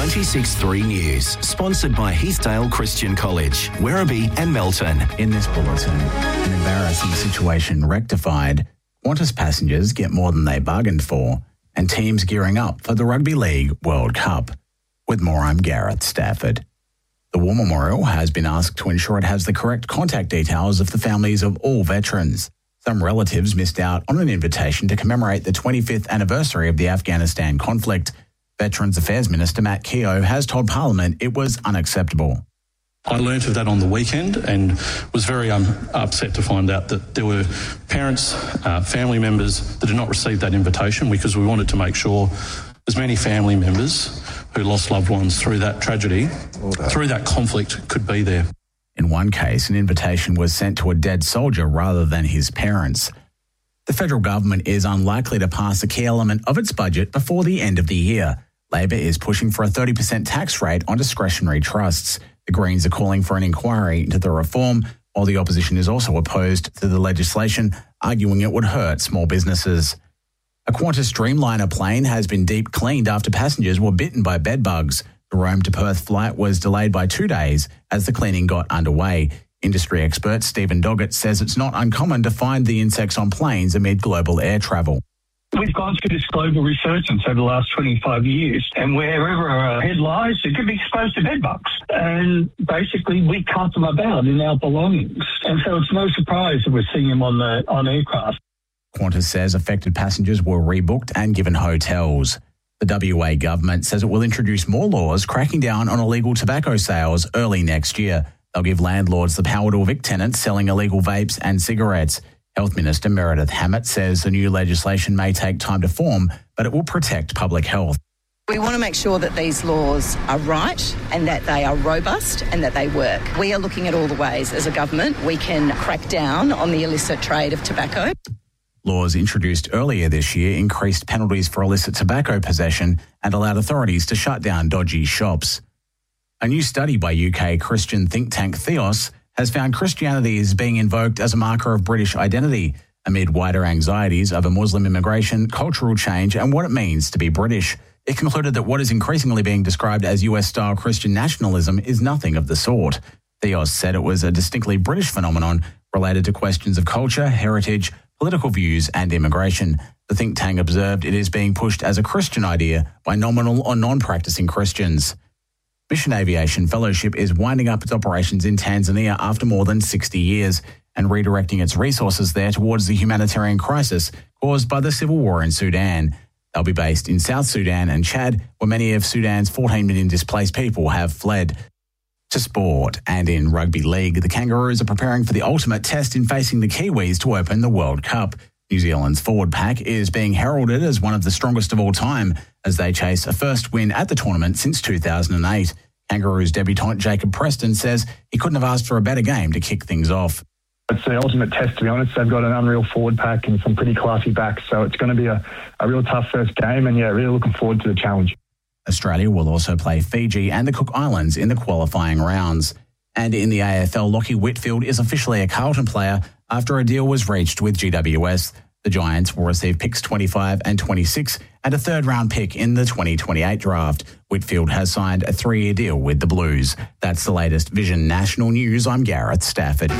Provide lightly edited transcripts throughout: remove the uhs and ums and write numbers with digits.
96.3 News, sponsored by Heathdale Christian College, Werribee and Melton. In this bulletin, an embarrassing situation rectified, Qantas passengers get more than they bargained for, and teams gearing up for the Rugby League World Cup. With more, I'm Gareth Stafford. The War Memorial has been asked to ensure it has the correct contact details of the families of all veterans. Some relatives missed out on an invitation to commemorate the 25th anniversary of the Afghanistan conflict. Veterans Affairs Minister Matt Keogh has told Parliament it was unacceptable. I learnt of that on the weekend and was very upset to find out that there were parents, family members that had not received that invitation, because we wanted to make sure as many family members who lost loved ones through that tragedy, through that conflict, could be there. In one case, an invitation was sent to a dead soldier rather than his parents. The federal government is unlikely to pass a key element of its budget before the end of the year. Labor is pushing for a 30% tax rate on discretionary trusts. The Greens are calling for an inquiry into the reform, while the opposition is also opposed to the legislation, arguing it would hurt small businesses. A Qantas Dreamliner plane has been deep cleaned after passengers were bitten by bed bugs. The Rome to Perth flight was delayed by 2 days as the cleaning got underway. Industry expert Stephen Doggett says it's not uncommon to find the insects on planes amid global air travel. We've gone through this global resurgence over the last 25 years, and wherever a head lies, it could be exposed to bedbugs. And basically, we cart them about in our belongings. And so it's no surprise that we're seeing them on aircraft. Qantas says affected passengers were rebooked and given hotels. The WA government says it will introduce more laws cracking down on illegal tobacco sales early next year. They'll give landlords the power to evict tenants selling illegal vapes and cigarettes. Health Minister Meredith Hammett says the new legislation may take time to form, but it will protect public health. We want to make sure that these laws are right and that they are robust and that they work. We are looking at all the ways as a government we can crack down on the illicit trade of tobacco. Laws introduced earlier this year increased penalties for illicit tobacco possession and allowed authorities to shut down dodgy shops. A new study by UK Christian think tank Theos has found Christianity is being invoked as a marker of British identity amid wider anxieties over Muslim immigration, cultural change and what it means to be British. It concluded that what is increasingly being described as US-style Christian nationalism is nothing of the sort. Theos said it was a distinctly British phenomenon related to questions of culture, heritage, political views and immigration. The think tank observed it is being pushed as a Christian idea by nominal or non-practicing Christians. Mission Aviation Fellowship is winding up its operations in Tanzania after more than 60 years and redirecting its resources there towards the humanitarian crisis caused by the civil war in Sudan. They'll be based in South Sudan and Chad, where many of Sudan's 14 million displaced people have fled. To sport, and in rugby league, the Kangaroos are preparing for the ultimate test in facing the Kiwis to open the World Cup. New Zealand's forward pack is being heralded as one of the strongest of all time as they chase a first win at the tournament since 2008. Kangaroos debutant Jacob Preston says he couldn't have asked for a better game to kick things off. It's the ultimate test, to be honest. They've got an unreal forward pack and some pretty classy backs, so it's going to be a real tough first game, and really looking forward to the challenge. Australia will also play Fiji and the Cook Islands in the qualifying rounds. And in the AFL, Lachie Whitfield is officially a Carlton player after a deal was reached with GWS. The Giants will receive picks 25 and 26 and a third-round pick in the 2028 draft. Whitfield has signed a 3-year deal with the Blues. That's the latest Vision National News. I'm Gareth Stafford.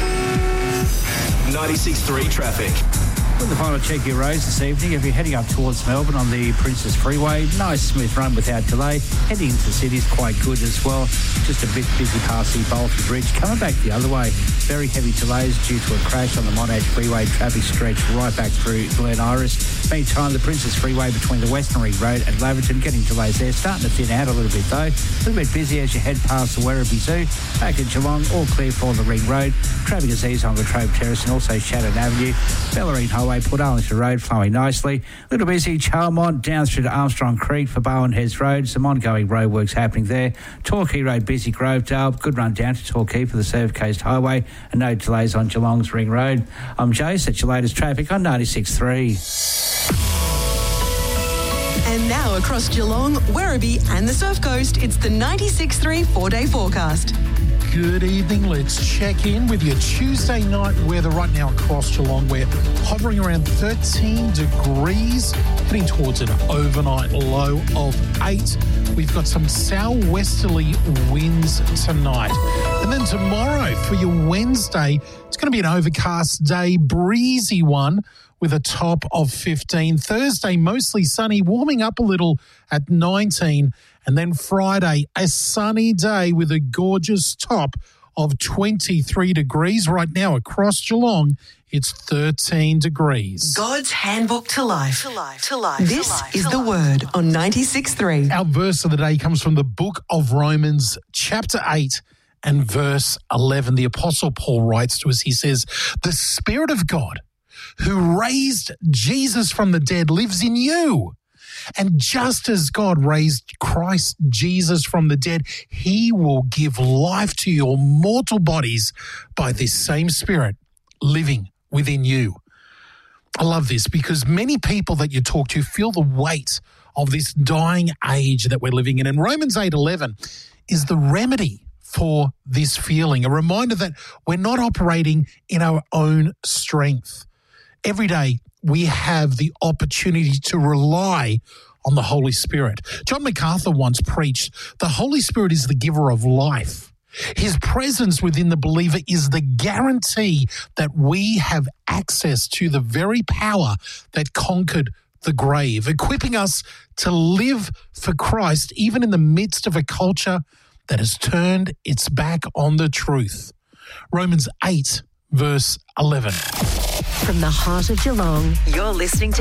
96.3 traffic. With the final check your roads this evening, if you're heading up towards Melbourne on the Princess Freeway, nice smooth run without delay. Heading into the city is quite good as well. Just a bit busy past the Bolton Bridge. Coming back the other way, very heavy delays due to a crash on the Monash Freeway. Traffic stretched right back through Glen Iris. Meantime, the Princess Freeway between the Western Ring Road and Laverton, getting delays there. Starting to thin out a little bit though. A little bit busy as you head past the Werribee Zoo. Back in Geelong, all clear for the Ring Road. Traffic is easy on Latrobe Terrace and also Shannon Avenue. Bellarine Highway, Port Arlington Road flowing nicely. A little busy, Charlemont down through to Armstrong Creek for Bowen Heads Road. Some ongoing roadworks happening there. Torquay Road busy, Grovedale. Good run down to Torquay for the Surf Coast Highway and no delays on Geelong's Ring Road. I'm Jace, that's your latest traffic on 96.3. And now across Geelong, Werribee and the Surf Coast, it's the 96.3 4-day forecast. Good evening. Let's check in with your Tuesday night weather right now across Geelong. We're hovering around 13 degrees, heading towards an overnight low of 8. We've got some southwesterly winds tonight. And then tomorrow for your Wednesday, it's going to be an overcast day, breezy one with a top of 15. Thursday, mostly sunny, warming up a little at 19. And then Friday, a sunny day with a gorgeous top of 23 degrees. Right now across Geelong, it's 13 degrees. God's handbook to life. This is the Word on 96.3. Our verse of the day comes from the book of Romans, chapter 8 and verse 11. The Apostle Paul writes to us, he says, "The Spirit of God who raised Jesus from the dead lives in you. And just as God raised Christ Jesus from the dead, he will give life to your mortal bodies by this same Spirit living within you." I love this because many people that you talk to feel the weight of this dying age that we're living in. And Romans 8:11 is the remedy for this feeling, a reminder that we're not operating in our own strength. Every day, we have the opportunity to rely on the Holy Spirit. John MacArthur once preached, the Holy Spirit is the giver of life. His presence within the believer is the guarantee that we have access to the very power that conquered the grave, equipping us to live for Christ even in the midst of a culture that has turned its back on the truth. Romans 8, verse 11. From the heart of Geelong, you're listening to